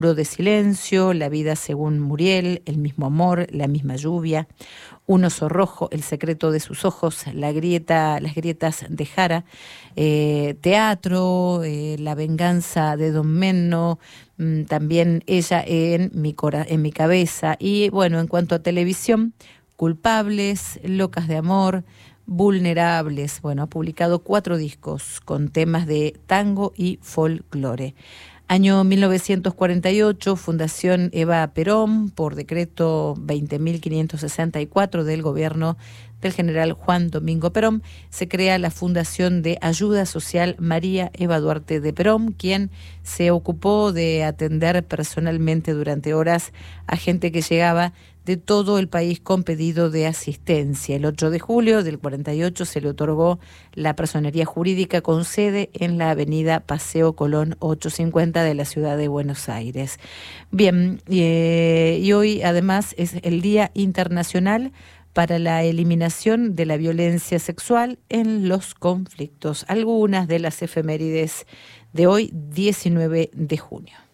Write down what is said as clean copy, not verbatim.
de silencio, La vida según Muriel, El mismo amor, La misma lluvia, Un oso rojo, El secreto de sus ojos, Las grietas de Jara, teatro, La venganza de Don Menno, también Ella en mi cabeza. Y bueno, en cuanto a televisión, Culpables, Locas de amor, Vulnerables. Bueno, ha publicado 4 discos con temas de tango y folclore. Año 1948, Fundación Eva Perón, por decreto 20.564 del gobierno del general Juan Domingo Perón, se crea la Fundación de Ayuda Social María Eva Duarte de Perón, quien se ocupó de atender personalmente durante horas a gente que llegaba de todo el país con pedido de asistencia. El 8 de julio del 48 se le otorgó la personería jurídica con sede en la avenida Paseo Colón 850 de la ciudad de Buenos Aires. Bien, y hoy además es el Día Internacional para la eliminación de la violencia sexual en los conflictos. Algunas de las efemérides de hoy, 19 de junio.